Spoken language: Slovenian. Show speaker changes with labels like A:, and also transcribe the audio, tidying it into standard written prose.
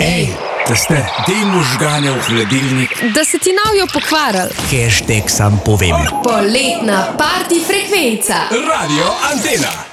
A: Ej, da ste, dej možgane v hladilnik.
B: Da se ti navijo pokvaril.
A: Hashtag sam povem.
B: Poletna party frekvenca.
A: Radio Antena.